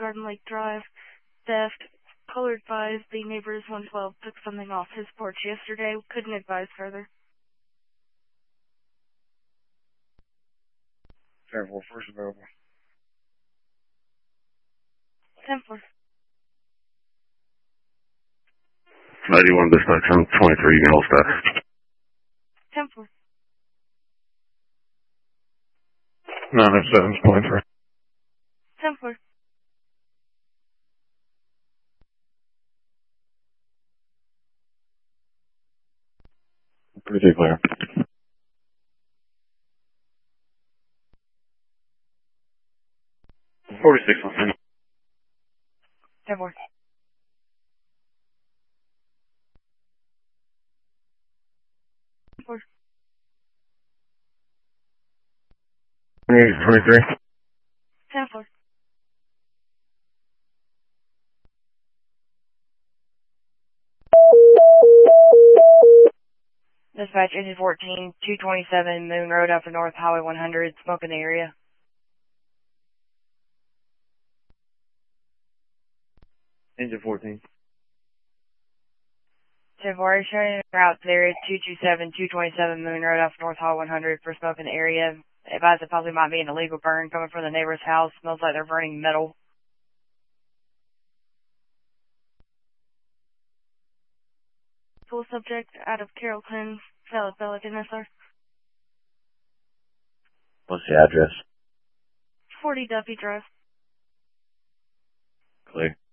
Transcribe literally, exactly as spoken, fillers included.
Garden Lake Drive. Theft. Caller advised the neighbors one twelve took something off his porch yesterday. Couldn't advise further. ten four, first available. Templar. ninety-one dispatch, I'm twenty-three, you can hold staff. Templar. nine oh seven, twenty-three. Templar. Pretty clear. forty-six on ten. Templar. Templar. twenty-eight, twenty-three. Templar. Dispatch engine fourteen, two twenty-seven Moon Road after North Highway one hundred, smoke in the area. Engine fourteen. Temporary showing route there is two two seven, two twenty-seven Moon Road after North Highway one hundred for smoke in the area. Advise it possibly might be an illegal burn coming from the neighbor's house. Smells like they're burning metal. Full subject out of Carrollton, Valid Bella N S R. What's the address? forty Duffy Drive. Clear.